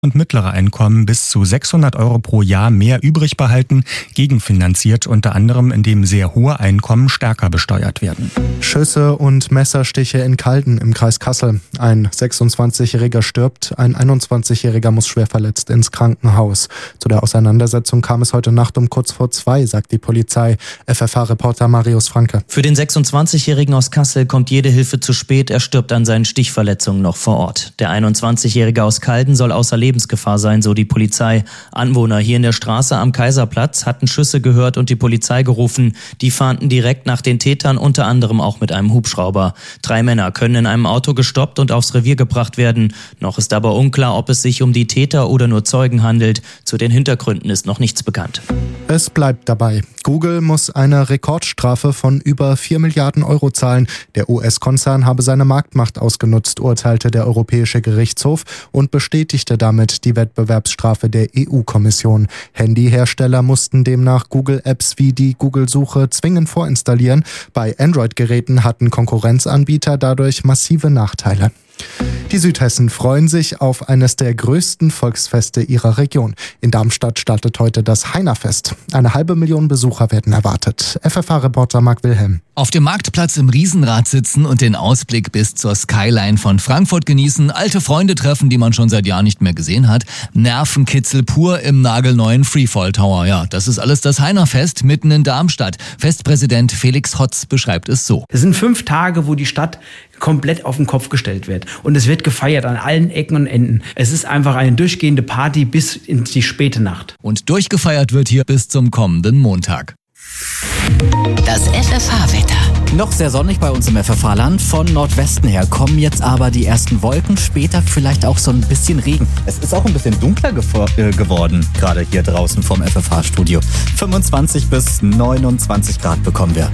und mittlere Einkommen bis zu 600 € pro Jahr mehr übrig behalten, gegenfinanziert unter anderem, indem sehr hohe Einkommen stärker besteuert werden. Schüsse und Messerstiche in Calden im Kreis Kassel. Ein 26-Jähriger stirbt, ein 21-Jähriger muss schwer verletzt ins Krankenhaus. Zu der Auseinandersetzung kam es heute Nacht um kurz vor 2, sagt die Polizei. FFH-Reporter Marius Franke. Für den 26-Jährigen aus Kassel kommt jede Hilfe zu spät. Er stirbt an seinen Stichverletzungen noch vor Ort. Der 21-Jährige aus Calden soll außer Lebensgefahr sein, so die Polizei. Anwohner hier in der Straße am Kaiserplatz hatten Schüsse gehört und die Polizei gerufen. Die fahnden direkt nach den Tätern, unter anderem auch mit einem Hubschrauber. 3 Männer können in einem Auto gestoppt und aufs Revier gebracht werden. Noch ist aber unklar, ob es sich um die Täter oder nur Zeugen handelt. Zu den Hintergründen ist noch nichts bekannt. Es bleibt dabei. Google muss eine Rekordstrafe von über 4 Milliarden € zahlen. Der US-Konzern habe seine Marktmacht ausgenutzt, urteilte der Europäische Gerichtshof und bestätigte damit die Wettbewerbsstrafe der EU-Kommission. Handyhersteller mussten demnach Google-Apps wie die Google-Suche zwingend vorinstallieren. Bei Android-Geräten hatten Konkurrenzanbieter dadurch massive Nachteile. Die Südhessen freuen sich auf eines der größten Volksfeste ihrer Region. In Darmstadt startet heute das Heinerfest. 500.000 Besucher werden erwartet. FFH-Reporter Marc Wilhelm. Auf dem Marktplatz im Riesenrad sitzen und den Ausblick bis zur Skyline von Frankfurt genießen, alte Freunde treffen, die man schon seit Jahren nicht mehr gesehen hat, Nervenkitzel pur im nagelneuen Freefall Tower. Ja, das ist alles das Heinerfest mitten in Darmstadt. Festpräsident Felix Hotz beschreibt es so. Es sind 5 Tage, wo die Stadt komplett auf den Kopf gestellt wird. Und es wird gefeiert an allen Ecken und Enden. Es ist einfach eine durchgehende Party bis in die späte Nacht. Und durchgefeiert wird hier bis zum kommenden Montag. Das FFH-Wetter. Noch sehr sonnig bei uns im FFH-Land. Von Nordwesten her kommen jetzt aber die ersten Wolken, später vielleicht auch so ein bisschen Regen. Es ist auch ein bisschen dunkler geworden, gerade hier draußen vom FFH-Studio. 25 bis 29 Grad bekommen wir.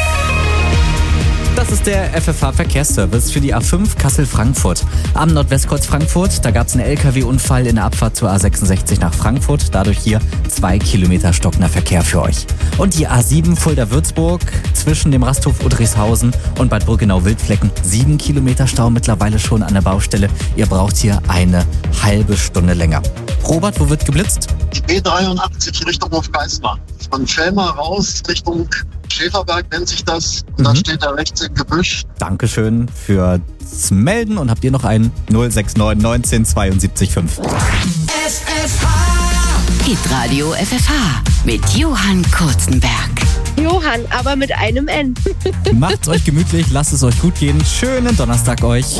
Das ist der FFH-Verkehrsservice für die A5 Kassel-Frankfurt. Am Nordwestkreuz Frankfurt, da gab es einen LKW-Unfall in der Abfahrt zur A66 nach Frankfurt. Dadurch hier 2 Kilometer stockender Verkehr für euch. Und die A7 Fulda-Würzburg zwischen dem Rasthof Udrichshausen und Bad Brückenau-Wildflecken. 7 Kilometer Stau mittlerweile schon an der Baustelle. Ihr braucht hier eine halbe Stunde länger. Robert, wo wird geblitzt? Die B83 Richtung Hofgeismar. Von Schelmer raus Richtung Schäferberg nennt sich das. Und da steht er rechts im Gebüsch. Dankeschön fürs Melden. Und habt ihr noch einen 069 19 72 5. FFH Hitradio FFH mit Johann Kurzenberg. Johann, aber mit einem N. Macht's euch gemütlich, lasst es euch gut gehen. Schönen Donnerstag euch.